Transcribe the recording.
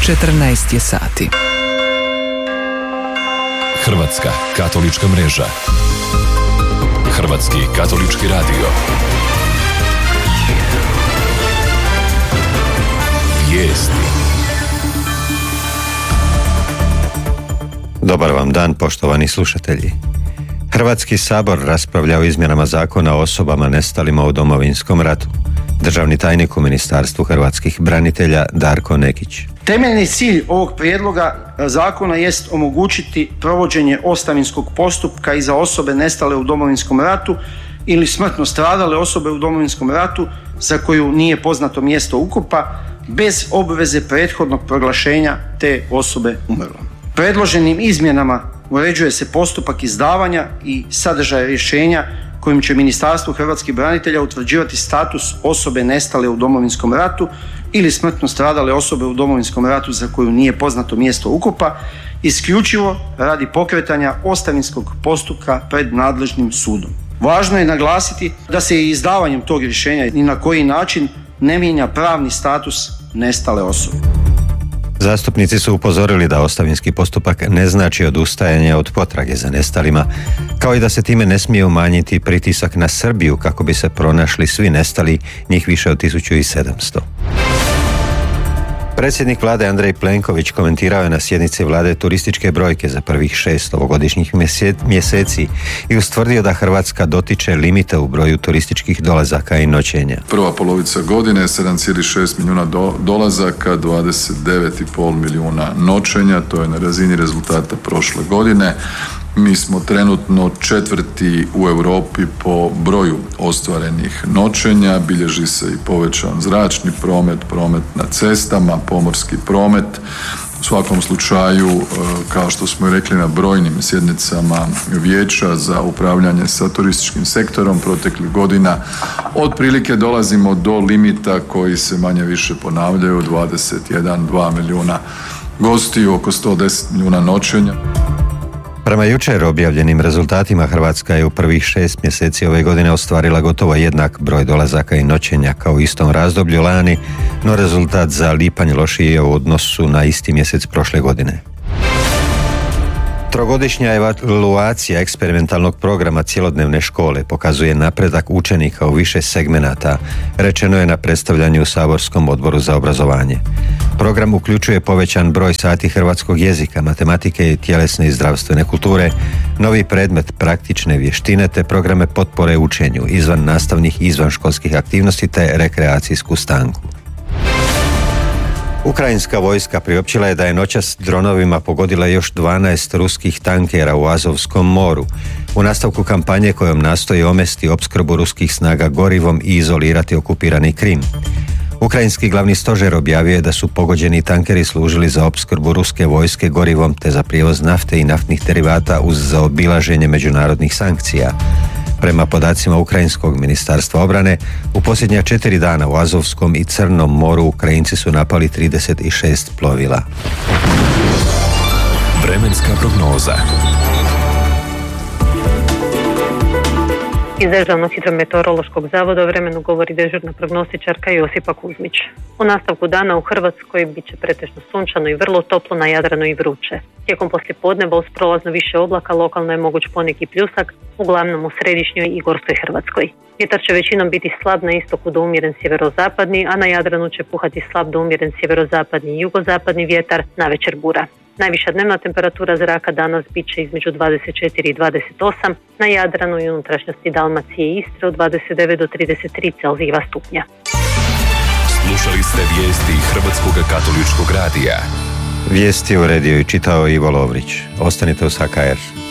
14 je sati. Hrvatska katolička mreža. Hrvatski katolički radio. Vijesti. Dobar vam dan, poštovani slušatelji. Hrvatski sabor raspravlja o izmjenama zakona o osobama nestalima u Domovinskom ratu. Državni tajnik u Ministarstvu hrvatskih branitelja Darko Nekić. Temeljni cilj ovog prijedloga zakona jest omogućiti provođenje ostavinskog postupka i za osobe nestale u Domovinskom ratu ili smrtno stradale osobe u Domovinskom ratu za koju nije poznato mjesto ukopa, bez obveze prethodnog proglašenja te osobe umrlom. Predloženim izmjenama uređuje se postupak izdavanja i sadržaj rješenja kojim će Ministarstvo hrvatskih branitelja utvrđivati status osobe nestale u Domovinskom ratu ili smrtno stradale osobe u Domovinskom ratu za koju nije poznato mjesto ukopa, isključivo radi pokretanja ostavinskog postupka pred nadležnim sudom. Važno je naglasiti da se i izdavanjem tog rješenja ni na koji način ne mijenja pravni status nestale osobe. Zastupnici su upozorili da ostavinski postupak ne znači odustajanje od potrage za nestalima, kao i da se time ne smije umanjiti pritisak na Srbiju kako bi se pronašli svi nestali, njih više od 1700. Predsjednik vlade Andrej Plenković komentirao je na sjednici vlade turističke brojke za prvih 6 ovogodišnjih mjeseci i ustvrdio da Hrvatska dotiče limita u broju turističkih dolazaka i noćenja. Prva polovica godine 7,6 milijuna dolazaka, 29,5 milijuna noćenja, to je na razini rezultata prošle godine. Mi smo trenutno 4. u Europi po broju ostvarenih noćenja, bilježi se i povećan zračni promet na cestama, pomorski promet. U svakom slučaju, kao što smo i rekli na brojnim sjednicama Vijeća za upravljanje sa turističkim sektorom proteklih godina, otprilike dolazimo do limita koji se manje više ponavljaju, 21-2 milijuna gostiju, oko 110 milijuna noćenja. Prema jučer objavljenim rezultatima Hrvatska je u prvih 6 mjeseci ove godine ostvarila gotovo jednak broj dolazaka i noćenja kao u istom razdoblju lani, no rezultat za lipanj lošiji je u odnosu na isti mjesec prošle godine. Trogodišnja evaluacija eksperimentalnog programa cjelodnevne škole pokazuje napredak učenika u više segmenata, rečeno je na predstavljanju u Saborskom odboru za obrazovanje. Program uključuje povećan broj sati hrvatskog jezika, matematike i tjelesne i zdravstvene kulture, novi predmet praktične vještine te programe potpore učenju, izvan nastavnih i izvanškolskih aktivnosti te rekreacijsku stanku. Ukrajinska vojska priopćila je da je noćas dronovima pogodila još 12 ruskih tankera u Azovskom moru, u nastavku kampanje kojom nastoji omesti opskrbu ruskih snaga gorivom i izolirati okupirani Krim. Ukrajinski glavni stožer objavio je da su pogođeni tankeri služili za opskrbu ruske vojske gorivom te za prijevoz nafte i naftnih derivata uz zaobilaženje međunarodnih sankcija. Prema podacima Ukrajinskog ministarstva obrane, u posljednja 4 dana u Azovskom i Crnom moru Ukrajinci su napali 36 plovila. Vremenska prognoza. Iz Državnog hidrometeorološkog zavoda o vremenu govori dežurna prognostičarka Josipa Kuzmić. U nastavku dana u Hrvatskoj bit će pretežno sunčano i vrlo toplo, na Jadranu i vruće. Tijekom poslijepodneva uz prolazno više oblaka lokalno je moguć poneki pljusak, uglavnom u središnjoj i gorskoj Hrvatskoj. Vjetar će većinom biti slab na istoku do umjeren sjeverozapadni, a na Jadranu će puhati slab do umjeren sjeverozapadni i jugozapadni vjetar, navečer bura. Najviša dnevna temperatura zraka danas bit će između 24 i 28, na Jadranu i unutrašnjosti Dalmacije i Istre od 29 do 33 Celzijeva stupnja. Slušali ste vijesti Hrvatskog katoličkog radija. Vijesti uredio i čitao Ivo Lovrić. Ostanite uz HKR.